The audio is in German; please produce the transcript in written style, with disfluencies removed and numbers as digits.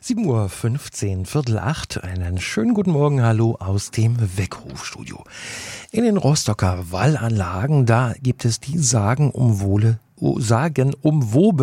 7:15 Uhr, 7:45, einen schönen guten Morgen, hallo aus dem Weckrufstudio. In den Rostocker Wallanlagen, da gibt es die sagenumwobene